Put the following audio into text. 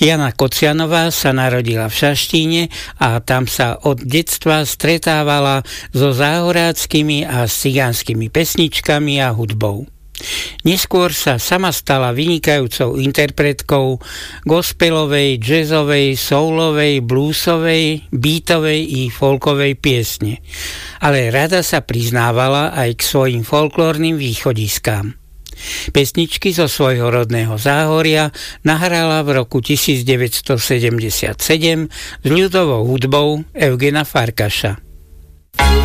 Jana Kocianová sa narodila v Šaštíne a tam sa od detstva stretávala so záhoráckými a cigánskymi pesničkami a hudbou. Neskôr sa sama stala vynikajúcou interpretkou gospelovej, jazzovej, soulovej, bluesovej, beatovej i folkovej piesne. Ale rada sa priznávala aj k svojim folklórnym východiskám. Pesničky zo svojho rodného Záhoria nahrala v roku 1977 s ľudovou hudbou Eugena Farkaša.